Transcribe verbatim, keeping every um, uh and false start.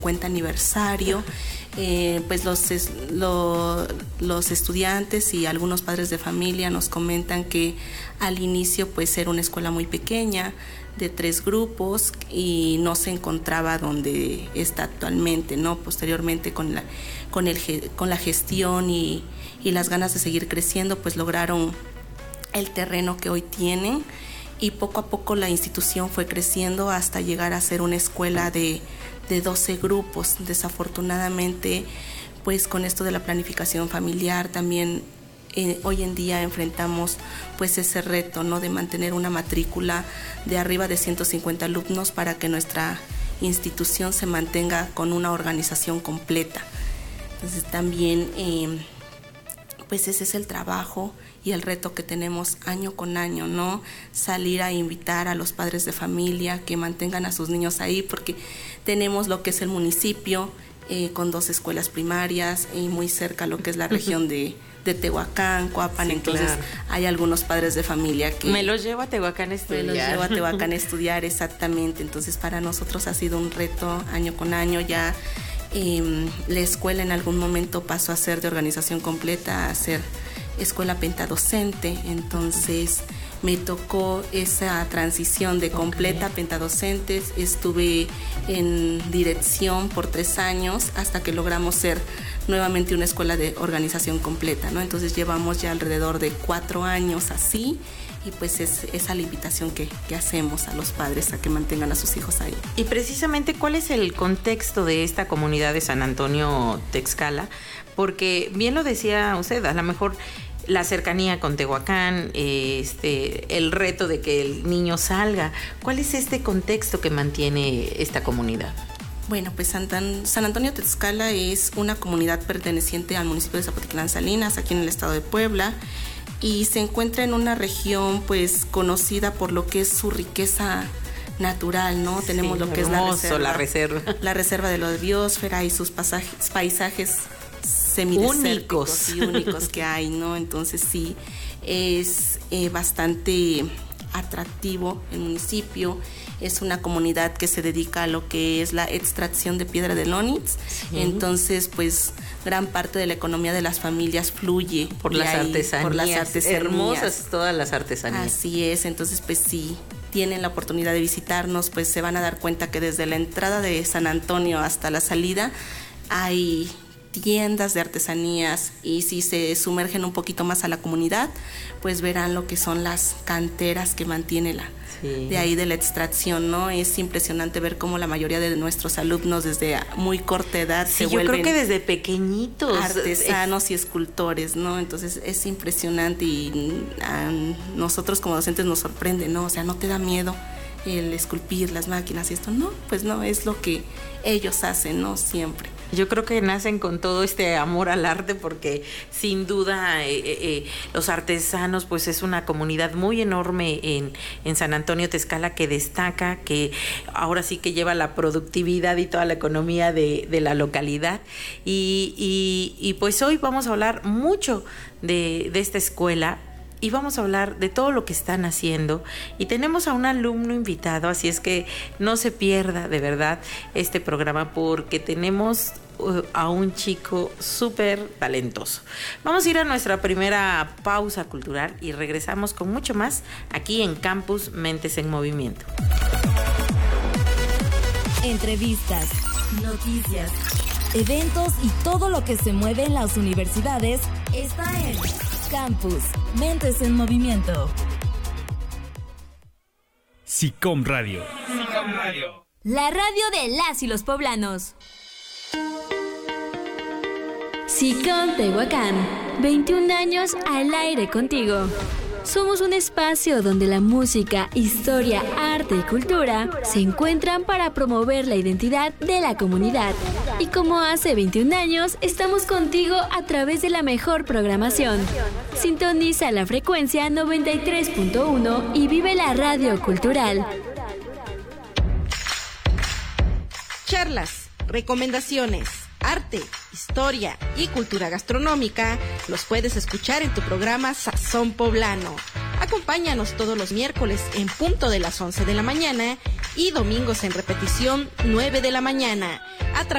cincuenta aniversario. Eh, pues los, lo, los estudiantes y algunos padres de familia nos comentan que al inicio pues era una escuela muy pequeña, de tres grupos, y no se encontraba donde está actualmente, ¿no? Posteriormente con la, con el, con la gestión y, y las ganas de seguir creciendo, pues lograron el terreno que hoy tienen, y poco a poco la institución fue creciendo hasta llegar a ser una escuela de de doce grupos. Desafortunadamente, pues con esto de la planificación familiar también eh, hoy en día enfrentamos pues ese reto, ¿no? De mantener una matrícula de arriba de ciento cincuenta alumnos para que nuestra institución se mantenga con una organización completa. Entonces también eh, pues ese es el trabajo y el reto que tenemos año con año, ¿no? Salir a invitar a los padres de familia que mantengan a sus niños ahí, porque tenemos lo que es el municipio eh, con dos escuelas primarias y muy cerca lo que es la región de, de Tehuacán, Coapan, sí, entonces claro. Hay algunos padres de familia que... Me los llevo a Tehuacán a estudiar. Me los llevo a Tehuacán a estudiar, exactamente. Entonces para nosotros ha sido un reto año con año. Ya eh, la escuela en algún momento pasó a ser de organización completa, a ser escuela pentadocente, entonces me tocó esa transición de completa okay. pentadocente. Estuve en dirección por tres años hasta que logramos ser nuevamente una escuela de organización completa, ¿no? Entonces llevamos ya alrededor de cuatro años así, y pues es esa la invitación que, que hacemos a los padres a que mantengan a sus hijos ahí. Y precisamente, ¿cuál es el contexto de esta comunidad de San Antonio Texcala? Porque bien lo decía usted, a lo mejor la cercanía con Tehuacán, este, el reto de que el niño salga. ¿Cuál es este contexto que mantiene esta comunidad? Bueno, pues San, San Antonio Texcala es una comunidad perteneciente al municipio de Zapotitlán Salinas, aquí en el estado de Puebla, y se encuentra en una región pues conocida por lo que es su riqueza natural, ¿no? Sí, tenemos lo que hermoso, es la reserva, la reserva, la reserva de la biosfera y sus pasajes, paisajes semidesérticos y únicos que hay, ¿no? Entonces sí, es eh, bastante atractivo el municipio. Es una comunidad que se dedica a lo que es la extracción de piedra de ónix. Sí. Entonces, pues, gran parte de la economía de las familias fluye por las ahí, artesanías. Por las artesanías. Hermosas todas las artesanías. Así es. Entonces, pues sí, tienen la oportunidad de visitarnos, pues se van a dar cuenta que desde la entrada de San Antonio hasta la salida hay tiendas de artesanías, y si se sumergen un poquito más a la comunidad, pues verán lo que son las canteras que mantiene la sí. de ahí de la extracción, ¿no? Es impresionante ver cómo la mayoría de nuestros alumnos desde muy corta edad sí, se yo vuelven creo que desde pequeñitos artesanos es... y escultores, ¿no? Entonces es impresionante, y a nosotros como docentes nos sorprende, ¿no? O sea, no te da miedo el esculpir las máquinas y esto, no, pues no, es lo que ellos hacen, ¿no? Siempre. Yo creo que nacen con todo este amor al arte, porque sin duda eh, eh, los artesanos pues es una comunidad muy enorme en, en San Antonio Texcala, que destaca, que ahora sí que lleva la productividad y toda la economía de, de la localidad, y, y, y pues hoy vamos a hablar mucho de, de esta escuela. Y vamos a hablar de todo lo que están haciendo, y tenemos a un alumno invitado, así es que no se pierda de verdad este programa, porque tenemos uh, a un chico súper talentoso. Vamos a ir a nuestra primera pausa cultural y regresamos con mucho más aquí en Campus Mentes en Movimiento. Entrevistas, noticias, eventos y todo lo que se mueve en las universidades está en Campus Mentes en Movimiento. SICOM Radio. SICOM Radio. La radio de las y los poblanos. SICOM Tehuacán, veintiún años al aire contigo. Somos un espacio donde la música, historia, arte y cultura se encuentran para promover la identidad de la comunidad. Y como hace veintiún años, estamos contigo a través de la mejor programación. Sintoniza la frecuencia noventa y tres punto uno y vive la radio cultural. Charlas, recomendaciones, arte, historia y cultura gastronómica los puedes escuchar en tu programa Sazón Poblano. Acompáñanos todos los miércoles en punto de las once de la mañana y domingos en repetición nueve de la mañana a través